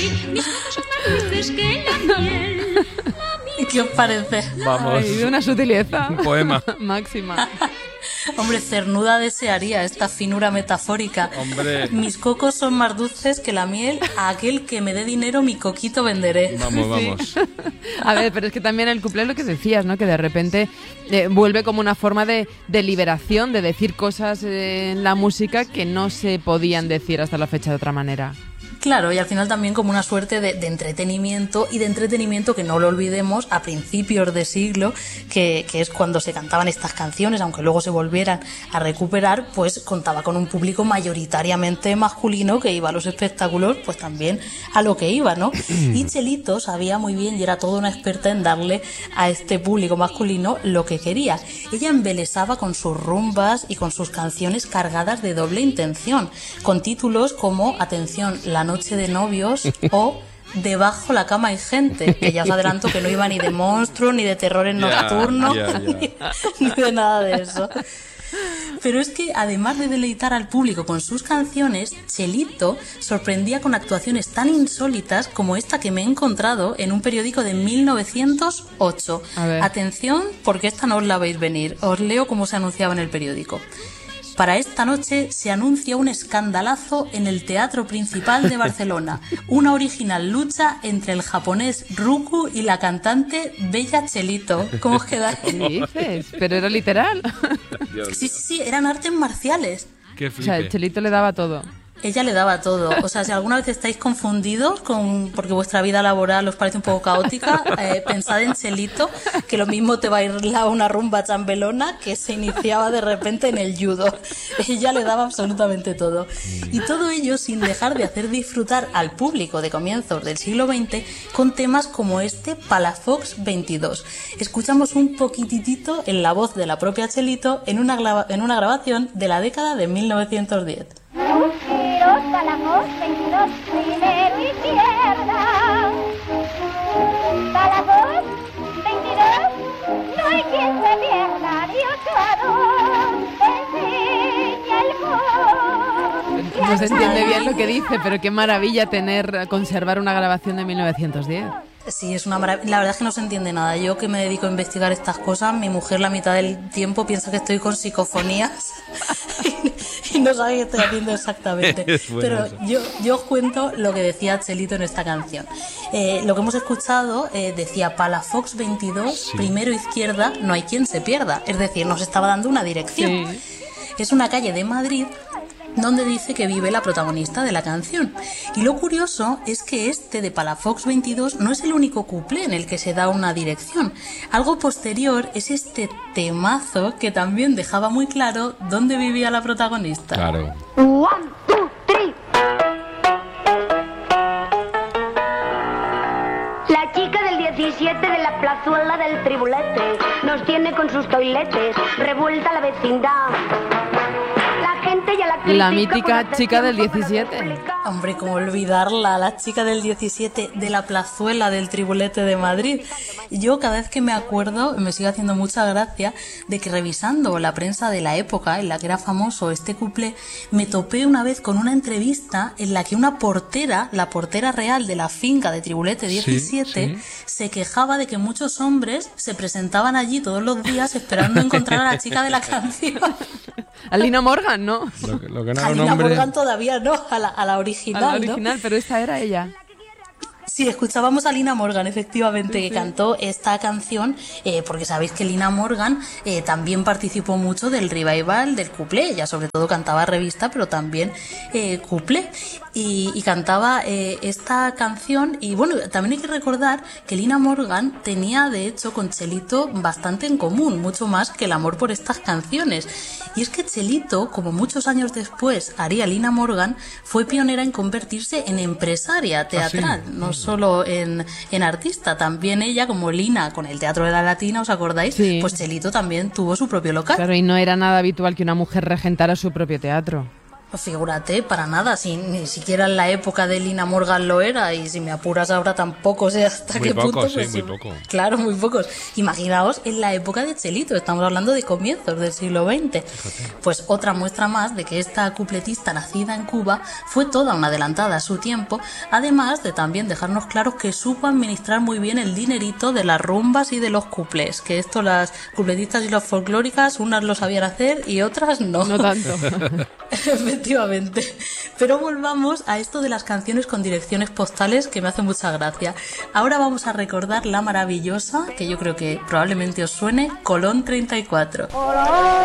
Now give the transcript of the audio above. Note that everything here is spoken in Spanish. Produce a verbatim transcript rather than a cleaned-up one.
venir. Mis ojos son más dulces que la miel. ¿Y qué os parece? Vamos. Ay, de una sutileza. Un poema. Máxima. Hombre, cernuda desearía esta finura metafórica. Hombre. Mis cocos son más dulces que la miel, a aquel que me dé dinero mi coquito venderé. Vamos, vamos. Sí. A ver, pero es que también el cuplé es lo que decías, ¿no? Que de repente eh, vuelve como una forma de, de liberación, de decir cosas eh, en la música que no se podían decir hasta la fecha de otra manera. Claro, y al final también como una suerte de, de entretenimiento, y de entretenimiento que no lo olvidemos a principios de siglo, que, que es cuando se cantaban estas canciones, aunque luego se volvieran a recuperar, pues contaba con un público mayoritariamente masculino que iba a los espectáculos, pues también a lo que iba, ¿no? Y Chelito sabía muy bien y era toda una experta en darle a este público masculino lo que quería. Ella embelesaba con sus rumbas y con sus canciones cargadas de doble intención, con títulos como, atención, La noche de novios o Debajo la cama hay gente, que ya os adelanto que no iba ni de monstruos, ni de terrores Ya, nocturnos, ya, ya. Ni, ni de nada de eso. Pero es que además de deleitar al público con sus canciones, Chelito sorprendía con actuaciones tan insólitas como esta que me he encontrado en un periódico de mil novecientos ocho. A ver. Atención, porque esta no os la veis venir. Os leo cómo se anunciaba en el periódico. Para esta noche se anuncia un escandalazo en el Teatro Principal de Barcelona. Una original lucha entre el japonés Ruku y la cantante Bella Chelito. ¿Cómo os quedáis? ¿Qué dices? Pero era literal. Dios Sí, mío. sí, sí, eran artes marciales. Qué O sea, flipe. el Chelito le daba todo. Ella le daba todo. O sea, si alguna vez estáis confundidos con porque vuestra vida laboral os parece un poco caótica, eh, pensad en Chelito, que lo mismo te va a ir a una rumba chambelona que se iniciaba de repente en el judo. Ella le daba absolutamente todo. Y todo ello sin dejar de hacer disfrutar al público de comienzos del siglo veinte con temas como este Palafox veintidós. Escuchamos un poquitito en la voz de la propia Chelito en una, grava- en una grabación de la década de mil novecientos diez. Giros, Palafox veintidós, primero izquierda. Palafox veintidós, no hay quien se pierda, Dios suado, enseña el gol. No se entiende bien lo que dice, pero qué maravilla tener, conservar una grabación de mil novecientos diez. Sí, es una maravilla. La verdad es que no se entiende nada. Yo que me dedico a investigar estas cosas, mi mujer la mitad del tiempo piensa que estoy con psicofonías y, y no sabe qué estoy haciendo exactamente. Es bueno Pero eso. yo, yo os cuento lo que decía Chelito en esta canción. Eh, lo que hemos escuchado eh, decía Palafox veintidós, Sí. primero izquierda, no hay quien se pierda. Es decir, nos estaba dando una dirección. Sí. Es una calle de Madrid donde dice que vive la protagonista de la canción. Y lo curioso es que este de Palafox veintidós no es el único cuplé en el que se da una dirección. Algo posterior es este temazo que también dejaba muy claro dónde vivía la protagonista. Claro. One, two, three. La chica del diecisiete de la plazuela del Tribulete nos tiene con sus toiletes, revuelta la vecindad. La gente ya la critica La mítica por hacer chica del tiempo para diecisiete. publicar. Hombre, como olvidarla, la chica del diecisiete de la plazuela del Tribulete de Madrid. Yo cada vez que me acuerdo me sigue haciendo mucha gracia de que revisando la prensa de la época en la que era famoso este cuplé, me topé una vez con una entrevista en la que una portera, la portera real de la finca de Tribulete diecisiete, sí. se quejaba de que muchos hombres se presentaban allí todos los días esperando encontrar a la chica de la canción. A Lina Morgan, ¿no? Lo que, lo que no A era un Lina hombre. Morgan todavía no, a la, a la A original, la ¿no? original, pero esta era ella. Sí, escuchábamos a Lina Morgan, efectivamente, que cantó esta canción, eh, porque sabéis que Lina Morgan eh, también participó mucho del revival del cuplé. Ella sobre todo cantaba revista, pero también eh, cuplé. Y, y cantaba eh, esta canción. Y bueno, también hay que recordar que Lina Morgan tenía, de hecho, con Chelito bastante en común, mucho más que el amor por estas canciones. Y es que Chelito, como muchos años después haría Lina Morgan, fue pionera en convertirse en empresaria teatral, ¿Ah, sí? no solo en, en artista. También ella, como Lina con el Teatro de la Latina, ¿os acordáis? Sí. Pues Chelito también tuvo su propio local. Claro, y no era nada habitual que una mujer regentara su propio teatro. Pues figúrate, para nada, si ni siquiera en la época de Lina Morgan lo era, y si me apuras ahora tampoco sé hasta Muy qué poco, punto. sí, pues, muy poco. Claro, muy pocos. Imaginaos en la época de Chelito, estamos hablando de comienzos del siglo veinte. Pues otra muestra más de que esta cupletista nacida en Cuba fue toda una adelantada a su tiempo, además de también dejarnos claros que supo administrar muy bien el dinerito de las rumbas y de los cuplés, que esto las cupletistas y las folclóricas, unas lo sabían hacer y otras no. No tanto. Efectivamente. Pero volvamos a esto de las canciones con direcciones postales, que me hace mucha gracia. Ahora vamos a recordar la maravillosa, que yo creo que probablemente os suene, Colón treinta y cuatro.